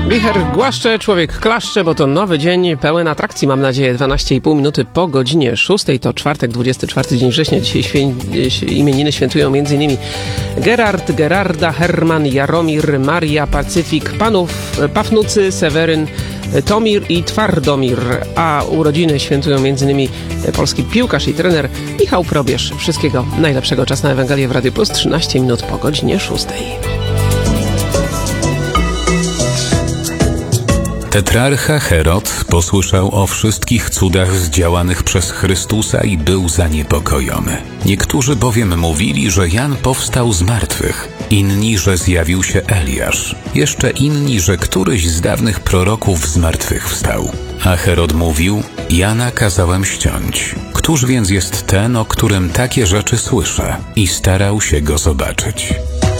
Wicher głaszcze, człowiek klaszcze, bo to nowy dzień pełen atrakcji, mam nadzieję. 12,5 minuty po godzinie 6. To czwartek, 24 dzień września. Dzisiaj imieniny świętują m.in. Gerard, Gerarda, Herman, Jaromir, Maria, Pacyfik, Pafnucy, Seweryn, Tomir i Twardomir. A urodziny świętują m.in. polski piłkarz i trener Michał Probierz. Wszystkiego najlepszego. Czas na Ewangelię w Radio Plus. 13 minut po godzinie 6. Tetrarcha Herod posłyszał o wszystkich cudach zdziałanych przez Chrystusa i był zaniepokojony. Niektórzy bowiem mówili, że Jan powstał z martwych, inni, że zjawił się Eliasz, jeszcze inni, że któryś z dawnych proroków zmartwychwstał. A Herod mówił: Jana kazałem ściąć. Któż więc jest ten, o którym takie rzeczy słyszę? I starał się go zobaczyć.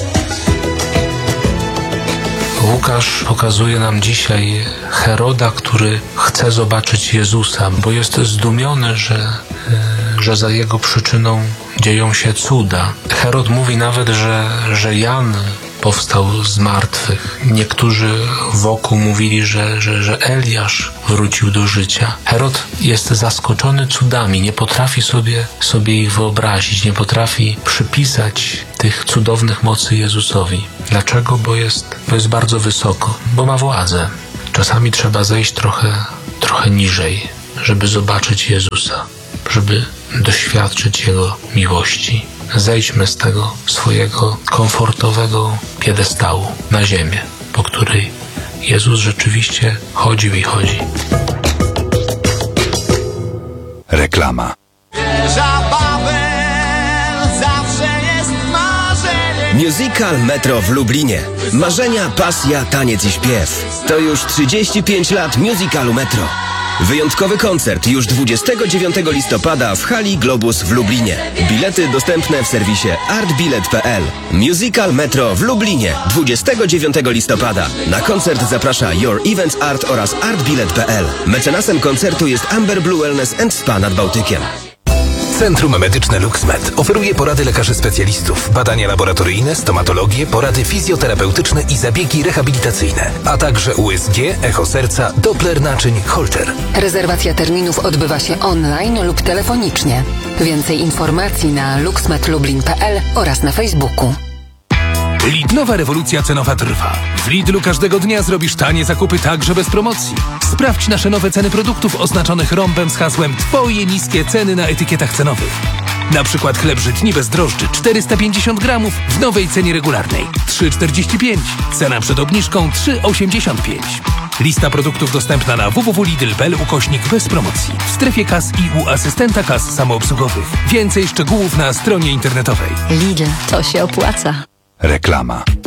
Łukasz pokazuje nam dzisiaj Heroda, który chce zobaczyć Jezusa, bo jest zdumiony, że za jego przyczyną dzieją się cuda. Herod mówi nawet, że Jan powstał z martwych. Niektórzy wokół mówili, że Eliasz wrócił do życia. Herod jest zaskoczony cudami, nie potrafi sobie ich wyobrazić, nie potrafi przypisać tych cudownych mocy Jezusowi. Dlaczego? Bo jest bardzo wysoko, bo ma władzę. Czasami trzeba zejść trochę niżej, żeby zobaczyć Jezusa, żeby doświadczyć Jego miłości. Zejdźmy z tego swojego komfortowego piedestału na ziemię, po której Jezus rzeczywiście chodził i chodzi. Reklama. Musical Metro w Lublinie. Marzenia, pasja, taniec i śpiew. To już 35 lat musicalu Metro. Wyjątkowy koncert już 29 listopada w hali Globus w Lublinie. Bilety dostępne w serwisie artbilet.pl. Musical Metro w Lublinie 29 listopada. Na koncert zaprasza Your Events Art oraz artbilet.pl. Mecenasem koncertu jest Amber Blue Wellness & Spa nad Bałtykiem. Centrum Medyczne LuxMed oferuje porady lekarzy specjalistów, badania laboratoryjne, stomatologię, porady fizjoterapeutyczne i zabiegi rehabilitacyjne, a także USG, echo serca, Doppler naczyń, Holter. Rezerwacja terminów odbywa się online lub telefonicznie. Więcej informacji na luxmedlublin.pl oraz na Facebooku. Nowa rewolucja cenowa trwa. W Lidlu każdego dnia zrobisz tanie zakupy także bez promocji. Sprawdź nasze nowe ceny produktów oznaczonych rąbem z hasłem Twoje niskie ceny na etykietach cenowych. Na przykład chleb żytni bez drożdży 450 gramów w nowej cenie regularnej 3,45. Cena przed obniżką 3,85. Lista produktów dostępna na www.lidl.pl /bez promocji. W strefie kas i u asystenta kas samoobsługowych. Więcej szczegółów na stronie internetowej. Lidl, to się opłaca. Reklama.